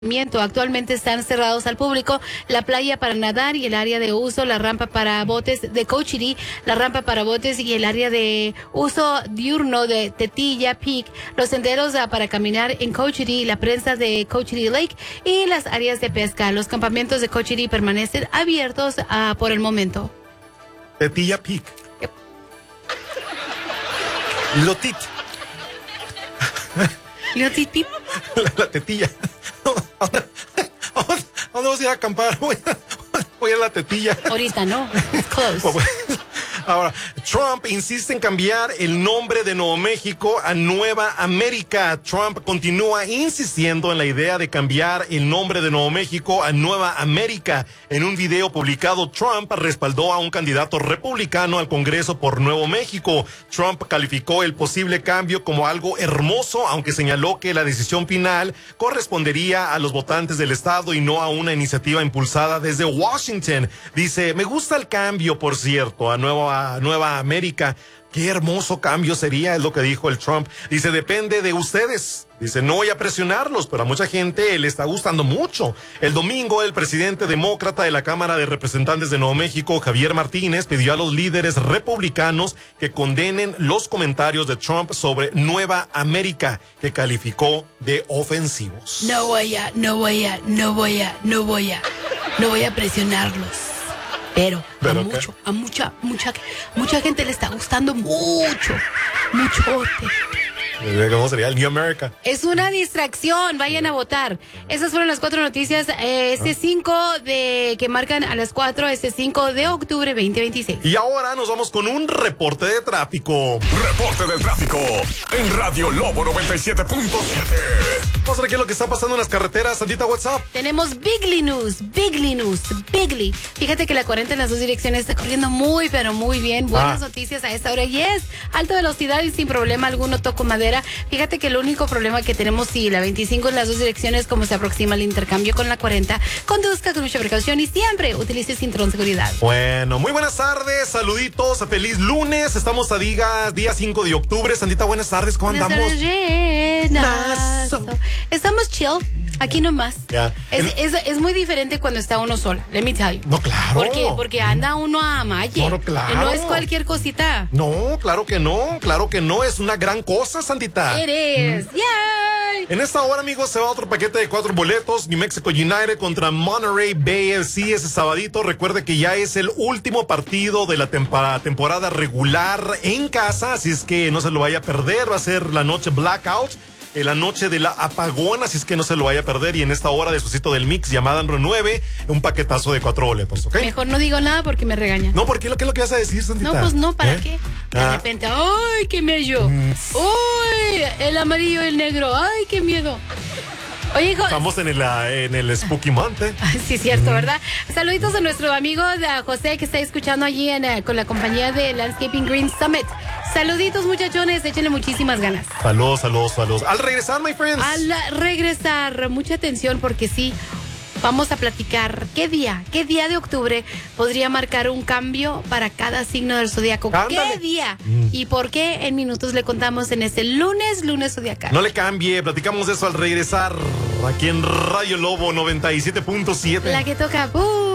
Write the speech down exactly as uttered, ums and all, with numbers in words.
Actualmente están cerrados al público la playa para nadar y el área de uso, la rampa para botes de Cochiti, la rampa para botes y el área de uso diurno de Tetilla Peak, los senderos uh, para caminar en Cochiti, la prensa de Cochiti Lake y las áreas de pesca. Los campamentos de Cochiti permanecen abiertos uh, por el momento. Tetilla Peak. Yep. Lotit. Lotit. La, la tetilla. ¿A dónde, a dónde vas a ir a acampar? Voy a, voy a la tetilla. Ahorita no. It's close. Ahora, Trump insiste en cambiar el nombre de Nuevo México a Nueva América. Trump continúa insistiendo en la idea de cambiar el nombre de Nuevo México a Nueva América. En un video publicado, Trump respaldó a un candidato republicano al Congreso por Nuevo México. Trump calificó el posible cambio como algo hermoso, aunque señaló que la decisión final correspondería a los votantes del estado y no a una iniciativa impulsada desde Washington. Dice, me gusta el cambio, por cierto, a Nueva a Nueva América. Qué hermoso cambio sería, es lo que dijo el Trump. Dice, depende de ustedes. Dice, no voy a presionarlos, pero a mucha gente le está gustando mucho. El domingo, el presidente demócrata de la Cámara de Representantes de Nuevo México, Javier Martínez, pidió a los líderes republicanos que condenen los comentarios de Trump sobre Nueva América, que calificó de ofensivos. No voy a, no voy a, no voy a, no voy a, no voy a presionarlos. Pero, ¿Pero a qué? mucho, a mucha, mucha, mucha gente le está gustando mucho, mucho. ¿Cómo sería el New America? Es una distracción, vayan a votar. Esas fueron las cuatro noticias, eh, este cinco de, que marcan a las cuatro, este cinco de octubre veinte veintiséis. Y ahora nos vamos con un reporte de tráfico. Reporte del tráfico en Radio Lobo noventa y siete punto siete. Vamos a ver qué es lo que está pasando en las carreteras. Santita, WhatsApp. Tenemos Bigly News, Bigly News, Bigly. Fíjate que la cuarenta en las dos direcciones está corriendo muy, pero muy bien. Buenas Ah. noticias a esta hora. Y es alta velocidad y sin problema alguno, toco madera. Fíjate que el único problema que tenemos, si la veinticinco en las dos direcciones, como se aproxima el intercambio con la cuarenta, conduzca con mucha precaución y siempre utilice cinturón de seguridad. Bueno, muy buenas tardes, saluditos, feliz lunes. Estamos a diga, día cinco de octubre. Santita, buenas tardes, ¿cómo Buenas andamos? tardes, Nazo. Nazo. Estamos chill, aquí nomás. Ya. Es, es, es muy diferente cuando está uno solo, let me tell you. No, claro. Porque, porque anda uno a malle. No, no, claro. No es cualquier cosita. No, claro que no, claro que no, es una gran cosa, Santita. It is. Yay. En esta hora, amigos, se va otro paquete de cuatro boletos. New Mexico United contra Monterey Bay F C ese sabadito. Recuerde que ya es el último partido de la temporada, temporada regular en casa, así es que no se lo vaya a perder. Va a ser la noche blackout, en la noche de la apagón, así es que no se lo vaya a perder. Y en esta hora, despuesito del mix, llamada número nueve, un paquetazo de cuatro boletos, ¿ok? Mejor no digo nada porque me regañan. No, ¿por qué? ¿Qué es lo que vas a decir, Santita? No, pues no, ¿para ¿Eh? qué? De Ah. repente, ¡ay, qué mello! ¡Uy! El amarillo y el negro, ¡ay, qué miedo! Oye, hijo. Estamos en el, ah, en el Spooky Month, ¿eh? Ay, sí, cierto, ¿verdad? Saluditos a nuestro amigo de José que está escuchando allí en, eh, con la compañía de Landscaping Green Summit. Saluditos, muchachones, échenle muchísimas ganas. Saludos, saludos, saludos. Al regresar, my friends. Al regresar, mucha atención porque sí, vamos a platicar qué día, qué día de octubre podría marcar un cambio para cada signo del zodiaco. Ándale. ¿Qué día? Mm. ¿Y por qué? En minutos le contamos en este lunes, lunes zodiacal. No le cambie, platicamos de eso al regresar aquí en Radio Lobo noventa y siete punto siete. La que toca, ¡uh!